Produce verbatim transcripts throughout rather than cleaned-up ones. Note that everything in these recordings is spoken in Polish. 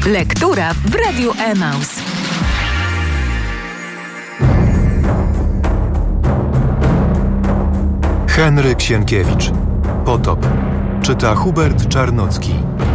Lektura w Radiu Emaus. Henryk Sienkiewicz. Potop. Czyta Hubert Czarnocki.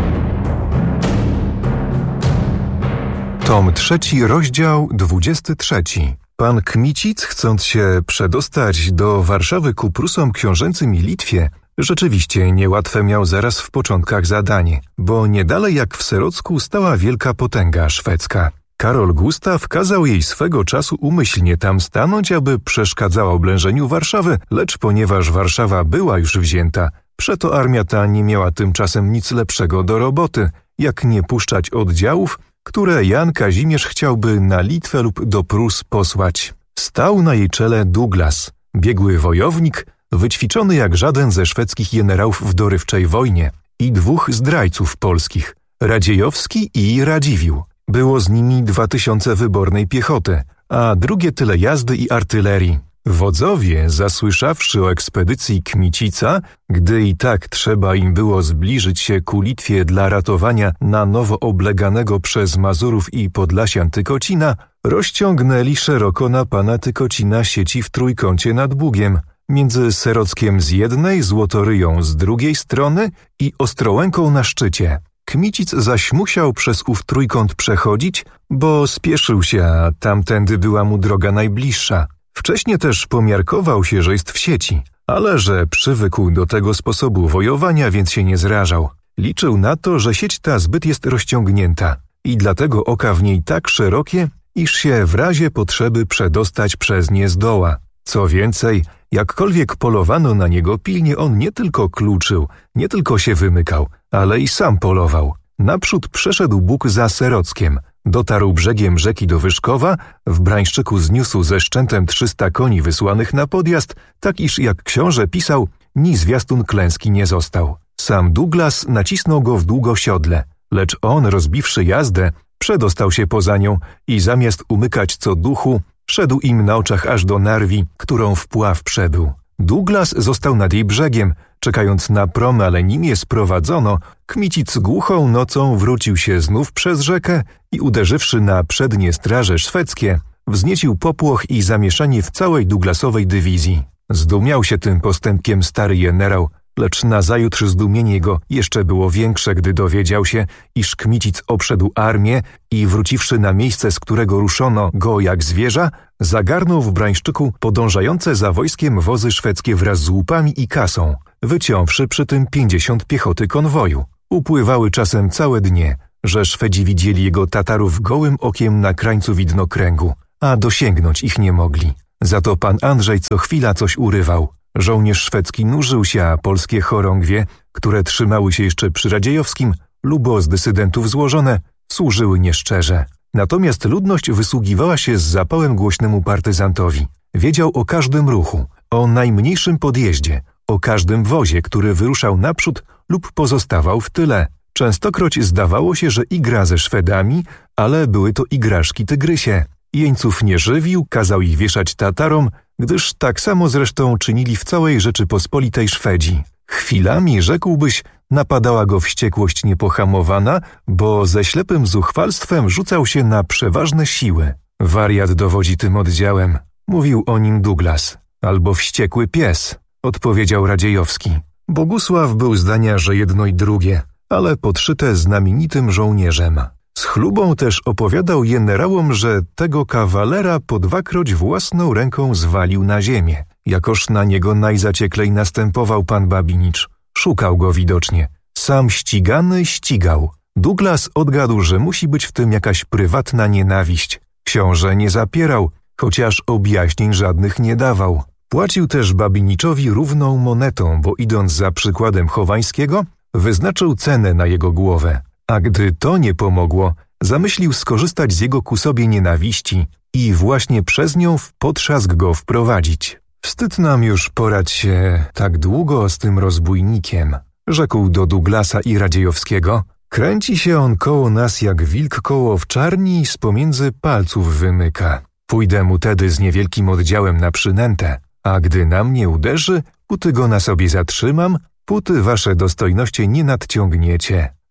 Tom trzeci, rozdział dwudziesty trzeci. Pan Kmicic, chcąc się przedostać do Warszawy ku Prusom książęcym i Litwie, rzeczywiście niełatwe miał zaraz w początkach zadanie, bo nie dalej jak w Serocku stała wielka potęga szwedzka. Karol Gustaw kazał jej swego czasu umyślnie tam stanąć, aby przeszkadzała oblężeniu Warszawy, lecz ponieważ Warszawa była już wzięta, przeto armia ta nie miała tymczasem nic lepszego do roboty, jak nie puszczać oddziałów, które Jan Kazimierz chciałby na Litwę lub do Prus posłać. Stał na jej czele Douglas, biegły wojownik, wyćwiczony jak żaden ze szwedzkich generałów w dorywczej wojnie, i dwóch zdrajców polskich, Radziejowski i Radziwiłł. Było z nimi dwa tysiące wybornej piechoty, a drugie tyle jazdy i artylerii. Wodzowie, zasłyszawszy o ekspedycji Kmicica, gdy i tak trzeba im było zbliżyć się ku Litwie dla ratowania na nowo obleganego przez Mazurów i Podlasian Tykocina, rozciągnęli szeroko na pana Tykocina sieci w trójkącie nad Bugiem, między Serockiem z jednej, Złotoryją z drugiej strony i Ostrołęką na szczycie. Kmicic zaś musiał przez ów trójkąt przechodzić, bo spieszył się, a tamtędy była mu droga najbliższa. Wcześnie też pomiarkował się, że jest w sieci, ale że przywykł do tego sposobu wojowania, więc się nie zrażał. Liczył na to, że sieć ta zbyt jest rozciągnięta i dlatego oka w niej tak szerokie, iż się w razie potrzeby przedostać przez nie zdoła. Co więcej, jakkolwiek polowano na niego pilnie, on nie tylko kluczył, nie tylko się wymykał, ale i sam polował. Naprzód przeszedł Bóg za Serockiem, dotarł brzegiem rzeki do Wyszkowa, w Brańszczyku zniósł ze szczętem trzysta koni wysłanych na podjazd, tak iż jak książę pisał, ni zwiastun klęski nie został. Sam Douglas nacisnął go w długosiodle, lecz on, rozbiwszy jazdę, przedostał się poza nią i zamiast umykać co duchu, szedł im na oczach aż do Narwi, którą w pław przebył. Douglas został nad jej brzegiem, czekając na prom, ale nim je sprowadzono, Kmicic głuchą nocą wrócił się znów przez rzekę i uderzywszy na przednie straże szwedzkie, wzniecił popłoch i zamieszanie w całej Douglasowej dywizji. Zdumiał się tym postępkiem stary generał, lecz nazajutrz zdumienie jego jeszcze było większe, gdy dowiedział się, iż Kmicic obszedł armię i wróciwszy na miejsce, z którego ruszono go jak zwierza, zagarnął w Brańszczyku podążające za wojskiem wozy szwedzkie wraz z łupami i kasą, wyciąwszy przy tym pięćdziesiąt piechoty konwoju. Upływały czasem całe dnie, że Szwedzi widzieli jego Tatarów gołym okiem na krańcu widnokręgu, a dosięgnąć ich nie mogli. Za to pan Andrzej co chwila coś urywał. Żołnierz szwedzki nużył się, a polskie chorągwie, które trzymały się jeszcze przy Radziejowskim, lubo z dysydentów złożone, służyły nieszczerze. Natomiast ludność wysługiwała się z zapałem głośnemu partyzantowi. Wiedział o każdym ruchu, o najmniejszym podjeździe, o każdym wozie, który wyruszał naprzód lub pozostawał w tyle. Częstokroć zdawało się, że igra ze Szwedami, ale były to igraszki tygrysie. Jeńców nie żywił, kazał ich wieszać Tatarom, gdyż tak samo zresztą czynili w całej Rzeczypospolitej Szwedzi. Chwilami, rzekłbyś, napadała go wściekłość niepohamowana, bo ze ślepym zuchwalstwem rzucał się na przeważne siły. Wariat dowodzi tym oddziałem, mówił o nim Douglas. Albo wściekły pies, odpowiedział Radziejowski. Bogusław był zdania, że jedno i drugie, ale podszyte znamienitym żołnierzem. Z chlubą też opowiadał generałom, że tego kawalera po dwakroć własną ręką zwalił na ziemię. Jakoż na niego najzacieklej następował pan Babinicz. Szukał go widocznie. Sam ścigany ścigał. Douglas odgadł, że musi być w tym jakaś prywatna nienawiść. Książę nie zapierał, chociaż objaśnień żadnych nie dawał. Płacił też Babiniczowi równą monetą, bo idąc za przykładem Chowańskiego, wyznaczył cenę na jego głowę. A gdy to nie pomogło, zamyślił skorzystać z jego ku sobie nienawiści i właśnie przez nią w potrzask go wprowadzić. Wstyd nam już porać się tak długo z tym rozbójnikiem, rzekł do Douglasa i Radziejowskiego. Kręci się on koło nas jak wilk koło owczarni i z pomiędzy palców wymyka. Pójdę mu tedy z niewielkim oddziałem na przynętę, a gdy na mnie uderzy, póty go na sobie zatrzymam, póty wasze dostojności nie nadciągniecie.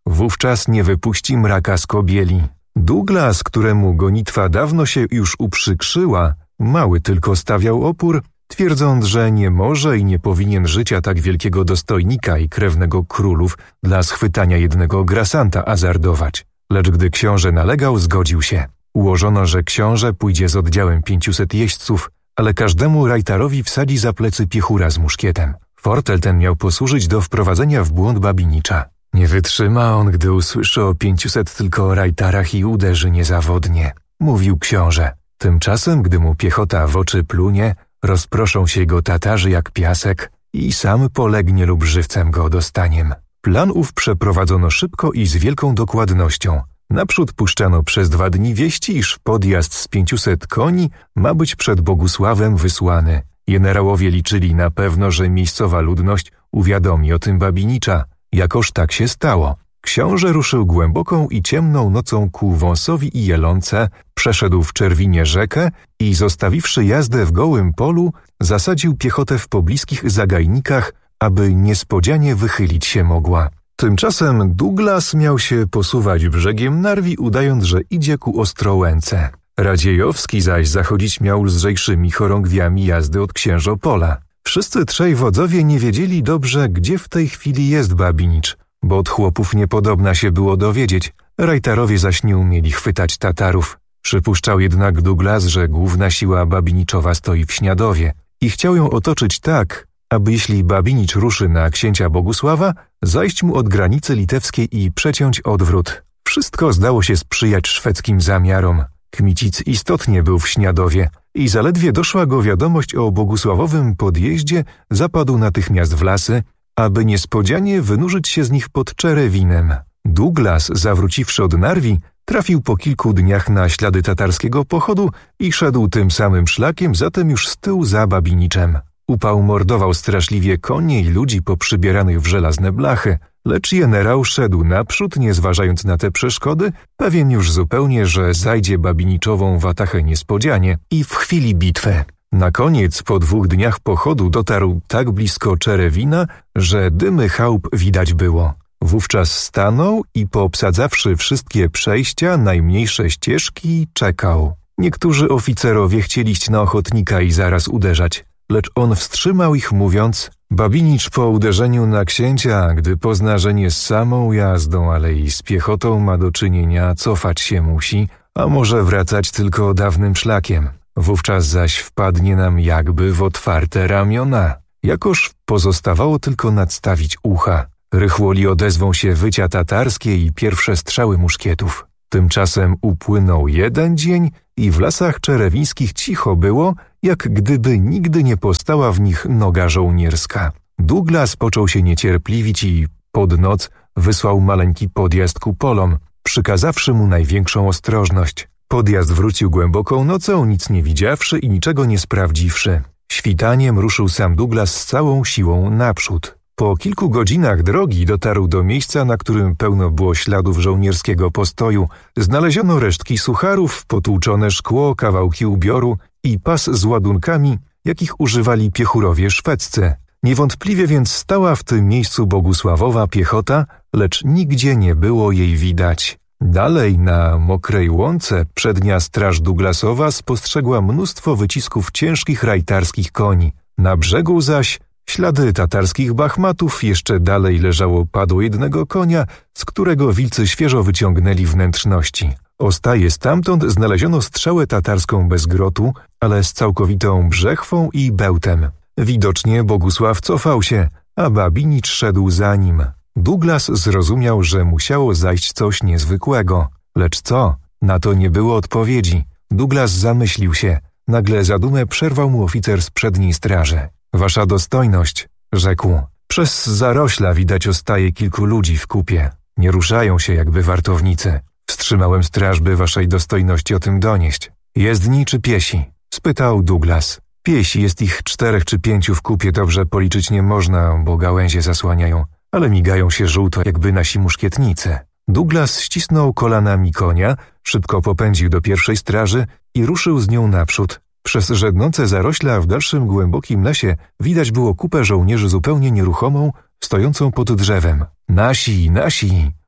Wówczas nie wypuści mraka z kobieli. Douglas, któremu gonitwa dawno się już uprzykrzyła, mały tylko stawiał opór, twierdząc, że nie może i nie powinien życia tak wielkiego dostojnika i krewnego królów dla schwytania jednego grasanta azardować. Lecz gdy książę nalegał, zgodził się. Ułożono, że książę pójdzie z oddziałem pięciuset jeźdźców, ale każdemu rajtarowi wsadzi za plecy piechura z muszkietem. Fortel ten miał posłużyć do wprowadzenia w błąd Babinicza. Nie wytrzyma on, gdy usłyszy o pięciuset tylko rajtarach i uderzy niezawodnie, mówił książę. Tymczasem, gdy mu piechota w oczy plunie, rozproszą się go Tatarzy jak piasek i sam polegnie lub żywcem go dostaniem. Plan ów przeprowadzono szybko i z wielką dokładnością. Naprzód puszczano przez dwa dni wieści, iż podjazd z pięciuset koni ma być przed Bogusławem wysłany. Generałowie liczyli na pewno, że miejscowa ludność uwiadomi o tym Babinicza. Jakoż tak się stało. Książę ruszył głęboką i ciemną nocą ku Wąsowi i Jelonce, przeszedł w Czerwinie rzekę i zostawiwszy jazdę w gołym polu, zasadził piechotę w pobliskich zagajnikach, aby niespodzianie wychylić się mogła. Tymczasem Douglas miał się posuwać brzegiem Narwi, udając, że idzie ku Ostrołęce. Radziejowski zaś zachodzić miał lżejszymi chorągwiami jazdy od Księżopola. Wszyscy trzej wodzowie nie wiedzieli dobrze, gdzie w tej chwili jest Babinicz, bo od chłopów niepodobna się było dowiedzieć, rajtarowie zaś nie umieli chwytać Tatarów. Przypuszczał jednak Douglas, że główna siła Babiniczowa stoi w Śniadowie i chciał ją otoczyć tak, aby jeśli Babinicz ruszy na księcia Bogusława, zajść mu od granicy litewskiej i przeciąć odwrót. Wszystko zdało się sprzyjać szwedzkim zamiarom. Kmicic istotnie był w Śniadowie i zaledwie doszła go wiadomość o Bogusławowym podjeździe, zapadł natychmiast w lasy, aby niespodzianie wynurzyć się z nich pod Czerewinem. Douglas, zawróciwszy od Narwi, trafił po kilku dniach na ślady tatarskiego pochodu i szedł tym samym szlakiem, zatem już z tyłu za Babiniczem. Upał mordował straszliwie konie i ludzi poprzybieranych w żelazne blachy, lecz generał szedł naprzód, nie zważając na te przeszkody, pewien już zupełnie, że zajdzie Babiniczową watachę niespodzianie i w chwili bitwy. Na koniec, po dwóch dniach pochodu, dotarł tak blisko Czerewina, że dymy chałup widać było. Wówczas stanął i poobsadzawszy wszystkie przejścia, najmniejsze ścieżki, czekał. Niektórzy oficerowie chcieli iść na ochotnika i zaraz uderzać, lecz on wstrzymał ich, mówiąc: Babinicz po uderzeniu na księcia, gdy pozna, że nie z samą jazdą, ale i z piechotą ma do czynienia, cofać się musi, a może wracać tylko dawnym szlakiem. Wówczas zaś wpadnie nam jakby w otwarte ramiona. Jakoż pozostawało tylko nadstawić ucha. Rychłoli odezwą się wycia tatarskie i pierwsze strzały muszkietów. Tymczasem upłynął jeden dzień i w lasach czerewińskich cicho było, jak gdyby nigdy nie postała w nich noga żołnierska. Douglas począł się niecierpliwić i pod noc wysłał maleńki podjazd ku polom, przykazawszy mu największą ostrożność. Podjazd wrócił głęboką nocą, nic nie widziawszy i niczego nie sprawdziwszy. Świtaniem ruszył sam Douglas z całą siłą naprzód. Po kilku godzinach drogi dotarł do miejsca, na którym pełno było śladów żołnierskiego postoju. Znaleziono resztki sucharów, potłuczone szkło, kawałki ubioru i pas z ładunkami, jakich używali piechurowie szwedzcy. Niewątpliwie więc stała w tym miejscu Bogusławowa piechota, lecz nigdzie nie było jej widać. Dalej, na mokrej łące, przednia straż Douglasowa spostrzegła mnóstwo wycisków ciężkich rajtarskich koni. Na brzegu zaś ślady tatarskich bachmatów, jeszcze dalej leżało padło jednego konia, z którego wilcy świeżo wyciągnęli wnętrzności. O staje stamtąd znaleziono strzałę tatarską bez grotu, ale z całkowitą brzechwą i bełtem. Widocznie Bogusław cofał się, a Babinicz szedł za nim. Douglas zrozumiał, że musiało zajść coś niezwykłego. Lecz co? Na to nie było odpowiedzi. Douglas zamyślił się. Nagle zadumę przerwał mu oficer z przedniej straży. Wasza dostojność, rzekł, przez zarośla widać ostaje kilku ludzi w kupie. Nie ruszają się jakby wartownicy. Wstrzymałem straż, by waszej dostojności o tym donieść. Jezdni czy piesi? Spytał Douglas. Piesi, jest ich czterech czy pięciu w kupie, dobrze policzyć nie można, bo gałęzie zasłaniają, ale migają się żółto, jakby nasi muszkietnicy. Douglas ścisnął kolanami konia, szybko popędził do pierwszej straży i ruszył z nią naprzód. Przez żednące zarośla w dalszym głębokim lesie widać było kupę żołnierzy zupełnie nieruchomą, stojącą pod drzewem. Nasi, nasi!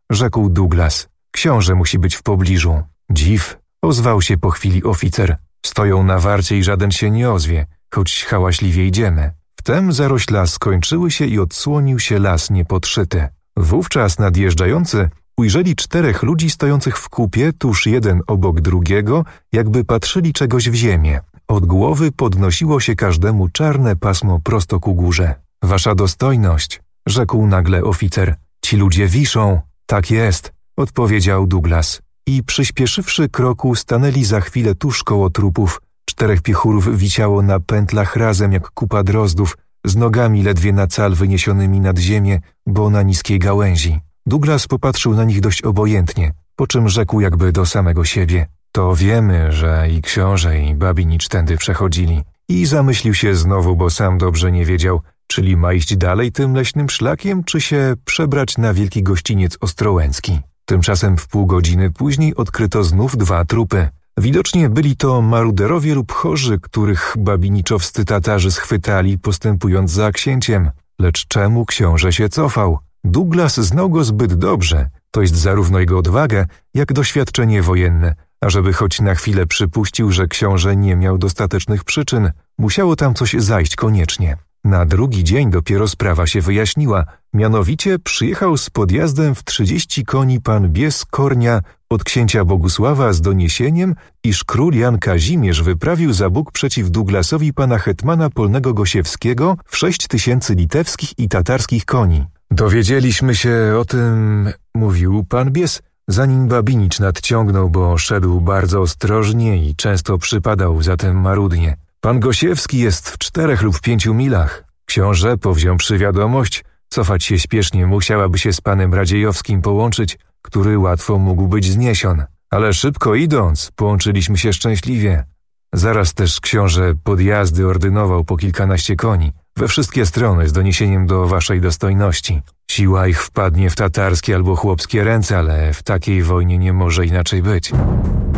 rzekł Douglas. Książę musi być w pobliżu. Dziw, ozwał się po chwili oficer. Stoją na warcie i żaden się nie ozwie, choć hałaśliwie idziemy. Wtem zarośla skończyły się i odsłonił się las niepodszyty. Wówczas nadjeżdżający ujrzeli czterech ludzi stojących w kupie tuż jeden obok drugiego, jakby patrzyli czegoś w ziemię. Od głowy podnosiło się każdemu czarne pasmo prosto ku górze. Wasza dostojność, rzekł nagle oficer. Ci ludzie wiszą. Tak jest, odpowiedział Douglas. I przyspieszywszy kroku stanęli za chwilę tuż koło trupów. Czterech piechurów wisiało na pętlach razem jak kupa drozdów, z nogami ledwie na cal wyniesionymi nad ziemię, bo na niskiej gałęzi. Douglas popatrzył na nich dość obojętnie, po czym rzekł jakby do samego siebie. To wiemy, że i książę, i babinicz tędy przechodzili. I zamyślił się znowu, bo sam dobrze nie wiedział, czyli ma iść dalej tym leśnym szlakiem, czy się przebrać na wielki gościniec ostrołęcki. Tymczasem w pół godziny później odkryto znów dwa trupy. Widocznie byli to maruderowie lub chorzy, których babiniczowscy Tatarzy schwytali, postępując za księciem. Lecz czemu książę się cofał? Douglas znał go zbyt dobrze, to jest zarówno jego odwagę, jak doświadczenie wojenne, ażeby choć na chwilę przypuścił, że książę nie miał dostatecznych przyczyn. Musiało tam coś zajść koniecznie. Na drugi dzień dopiero sprawa się wyjaśniła. Mianowicie przyjechał z podjazdem w trzydzieści koni pan Bies Kornia od księcia Bogusława z doniesieniem, iż król Jan Kazimierz wyprawił za Bóg przeciw Douglasowi pana hetmana polnego Gosiewskiego w sześć tysięcy litewskich i tatarskich koni. Dowiedzieliśmy się o tym, mówił pan Bies, zanim babinicz nadciągnął, bo szedł bardzo ostrożnie i często przypadał zatem marudnie. Pan Gosiewski jest w czterech lub pięciu milach. Książę, powziąwszy wiadomość, cofać się śpiesznie musiałaby się z panem Radziejowskim połączyć, który łatwo mógł być zniesiony. Ale szybko idąc, połączyliśmy się szczęśliwie. Zaraz też książę podjazdy ordynował po kilkanaście koni, we wszystkie strony z doniesieniem do waszej dostojności. Siła ich wpadnie w tatarskie albo chłopskie ręce, ale w takiej wojnie nie może inaczej być.